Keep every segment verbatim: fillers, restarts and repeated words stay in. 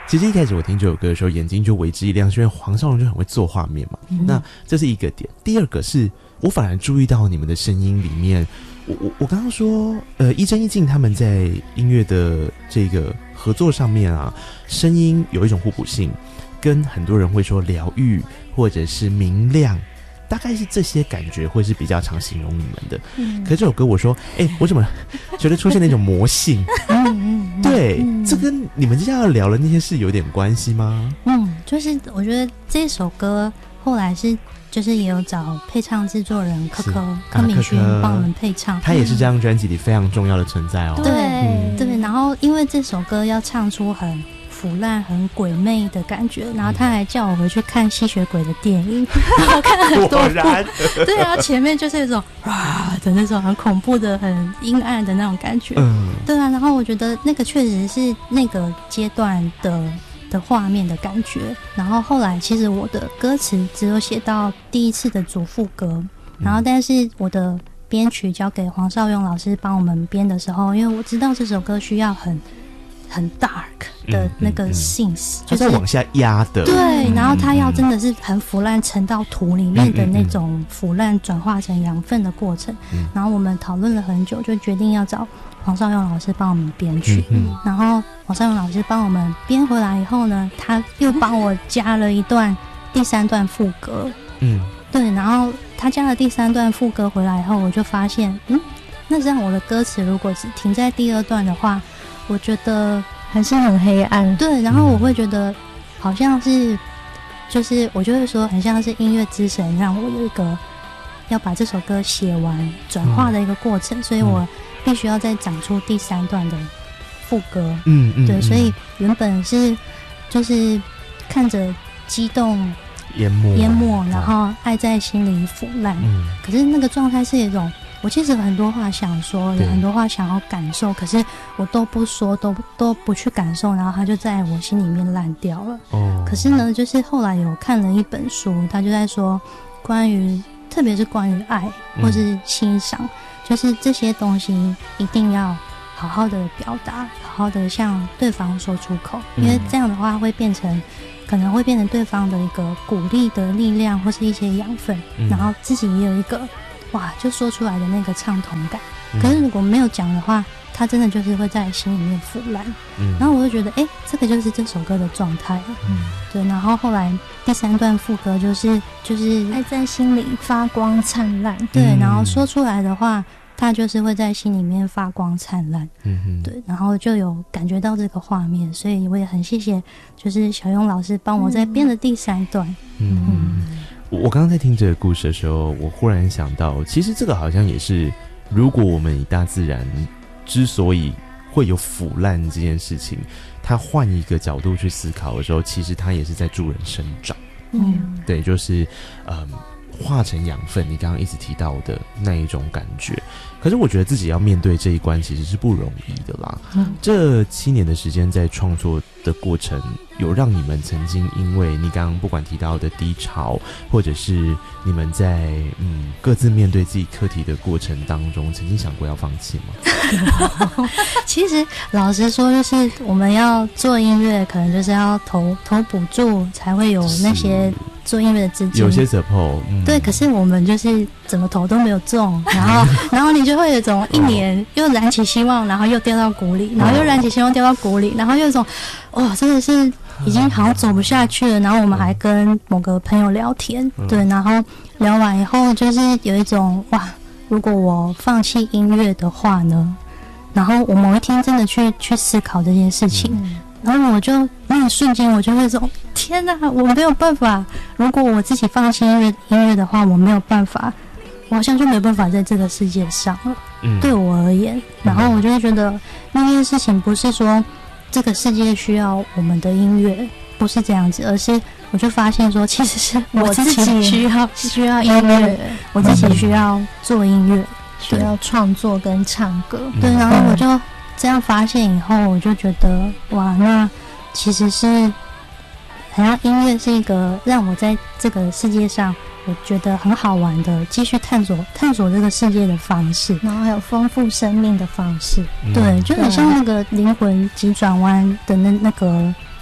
其实一开始我听这首歌的时候，眼睛就为之一亮，是因为黄少荣就很会做画面嘛。嗯、那这是一个点。第二个是我反而注意到你们的声音里面，我我我刚刚说，呃，一真一静他们在音乐的这个合作上面啊，声音有一种互补性，跟很多人会说疗愈或者是明亮。大概是这些感觉会是比较常形容你们的。嗯、可是这首歌我说哎、欸，我怎么觉得出现那种魔性嗯嗯对、嗯、这跟你们接下来聊的那些事有点关系吗？ 嗯，就是我觉得这首歌后来是就是也有找配唱制作人柯柯柯敏勋帮我们配唱， 他也是这张专辑里非常重要的存在哦。 对、嗯、对，然后因为这首歌要唱出很腐烂很鬼魅的感觉，然后他还叫我回去看吸血鬼的电影，然后看很多部，对啊，前面就是一种哇的那种很恐怖的很阴暗的那种感觉、嗯、对啊，然后我觉得那个确实是那个阶段的的画面的感觉。然后后来其实我的歌词只有写到第一次的主副歌，然后但是我的编曲交给黄少勇老师帮我们编的时候，因为我知道这首歌需要很很 dark 的那个 synth、嗯嗯、 就是往下压的， 对，然后它要真的是很腐烂沉到土里面的那种腐烂转化成养分的过程、嗯、然后我们讨论了很久，就决定要找黄少勇老师帮我们编曲、嗯嗯、然后黄少勇老师帮我们编回来以后呢，他又帮我加了一段第三段副歌，嗯，对，然后他加了第三段副歌回来以后，我就发现嗯，那这样我的歌词如果只停在第二段的话，我觉得还是很黑暗， 对，然后我会觉得好像是就是我就会说很像是音乐之神让我有一个要把这首歌写完转化的一个过程、嗯、所以我必须要再长出第三段的副歌，嗯嗯，对，所以原本是就是看着激动淹没淹没，然后爱在心里腐烂、嗯、可是那个状态是一种我其实有很多话想说，有很多话想要感受，可是我都不说，都都不去感受，然后它就在我心里面烂掉了。哦。可是呢，就是后来有看了一本书，他就在说关于，特别是关于爱或是欣赏、嗯，就是这些东西一定要好好的表达，好好的向对方说出口，因为这样的话会变成。可能会变成对方的一个鼓励的力量，或是一些养分、嗯，然后自己也有一个哇，就说出来的那个畅通感、嗯。可是如果没有讲的话，它真的就是会在心里面腐烂。嗯，然后我就觉得，哎、欸，这个就是这首歌的状态了。嗯，对。然后后来第三段副歌就是就是爱在心里发光灿烂。 对，然后说出来的话。它就是会在心里面发光灿烂，嗯哼，对，然后就有感觉到这个画面，所以我也很谢谢，就是小勇老师帮我在编的第三段。嗯， 嗯我刚刚在听这个故事的时候，我忽然想到，其实这个好像也是，如果我们以大自然之所以会有腐烂这件事情，它换一个角度去思考的时候，其实它也是在助人生长。嗯，对，就是嗯。化成养分，你刚刚一直提到的那一种感觉，可是我觉得自己要面对这一关其实是不容易的啦。嗯、这七年的时间在创作的过程，有让你们曾经因为你刚刚不管提到的低潮，或者是你们在嗯各自面对自己课题的过程当中，曾经想过要放弃吗？ 其实老实说，就是我们要做音乐，可能就是要投投补助才会有那些。做音乐的资金有些 support、嗯、 对，可是我们就是怎么投都没有中，然后然后你就会有一种一年又燃起希望，然后又掉到谷里，然后又燃起希望掉到谷里，然后又有一种哇真的是已经好像走不下去了。然后我们还跟某个朋友聊天、嗯、对，然后聊完以后就是有一种哇如果我放弃音乐的话呢，然后我某一天真的去去思考这件事情、嗯，然后我就那一瞬间，我就会说：天哪，我没有办法！如果我自己放弃音乐音乐的话，我没有办法，我好像就没有办法在这个世界上了。嗯，对我而言，然后我就会觉得那件事情不是说这个世界需要我们的音乐，不是这样子，而是我就发现说，其实是我自己需要需要音乐，我自己需要做音乐， 需要创作跟唱歌。 对，然后我就。这样发现以后，我就觉得哇，那其实是好像音乐是一个让我在这个世界上我觉得很好玩的，继续探索探索这个世界的方式， 然后还有丰富生命的方式。 嗯、对，就很像那个灵魂急转弯的那那个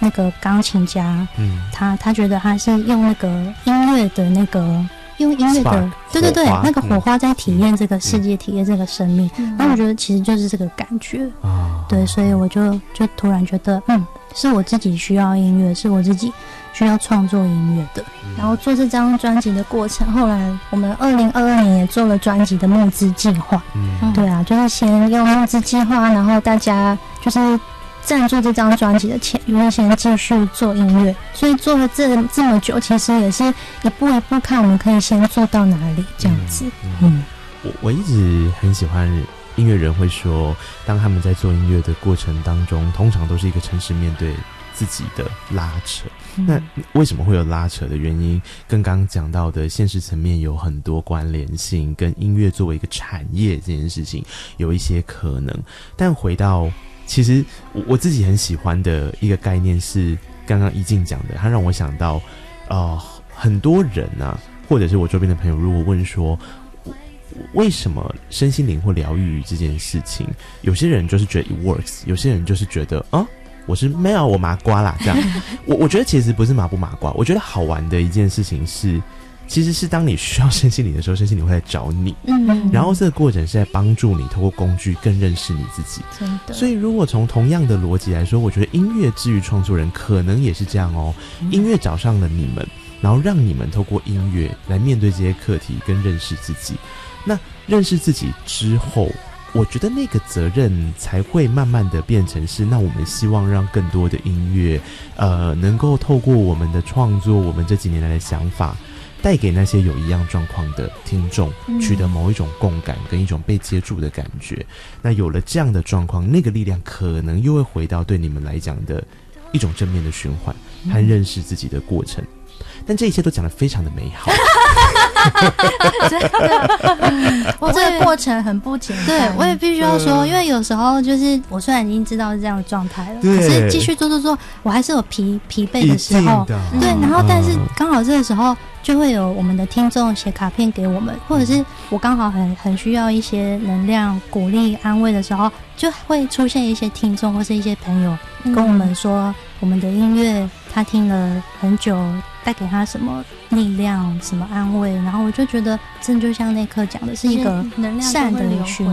那个钢琴家，嗯，他他觉得他是用那个音乐的那个。用音乐的 Spark, 对对对，那个火花在体验这个世界， 嗯、 体验这个生命。那、嗯、我觉得其实就是这个感觉啊，对，所以我就就突然觉得，嗯，是我自己需要音乐，是我自己需要创作音乐的。 嗯、然后做这张专辑的过程，后来我们二零二二年也做了专辑的募资计划。嗯，对啊，就是先用募资计划，然后大家就是。赞助这张专辑的钱，就会先继续做音乐，所以做了这这么久，其实也是一步一步看我们可以先做到哪里这样子。嗯，嗯我我一直很喜欢音乐人会说，当他们在做音乐的过程当中，通常都是一个诚实面对自己的拉扯。嗯、那为什么会有拉扯的原因？跟刚刚讲到的现实层面有很多关联性，跟音乐作为一个产业这件事情有一些可能。但回到其实我我自己很喜欢的一个概念是刚刚一静讲的，它让我想到，呃，很多人啊，或者是我周边的朋友，如果问说，为什么身心灵或疗愈这件事情，有些人就是觉得 it works， 有些人就是觉得啊，我是没有我麻瓜啦这样。我我觉得其实不是麻不麻瓜，我觉得好玩的一件事情是。其实是当你需要身心灵的时候，身心灵会来找你，嗯，然后这个过程是在帮助你透过工具更认识你自己。 真的。 所以如果从同样的逻辑来说，我觉得音乐之于创作人可能也是这样哦。嗯、音乐找上了你们，然后让你们透过音乐来面对这些课题跟认识自己。那认识自己之后，我觉得那个责任才会慢慢的变成是，那我们希望让更多的音乐，呃，能够透过我们的创作，我们这几年来的想法。带给那些有一样状况的听众，取得某一种共感跟一种被接住的感觉。嗯、那有了这样的状况，那个力量可能又会回到对你们来讲的一种正面的循环和认识自己的过程。但这一切都讲得非常的美好。 真的，我这个过程很不简单。 对，我也必须要说，嗯、因为有时候就是我虽然已经知道是这样的状态了，可是继续做做做，我还是有疲疲惫的时候。对，然后但是刚好这个时候就会有我们的听众写卡片给我们，或者是我刚好很很需要一些能量、鼓励、安慰的时候，就会出现一些听众或是一些朋友跟我们说，嗯、我们的音乐他听了很久。带给他什么力量、什么安慰，然后我就觉得，这就像那刻讲的，是一个善的循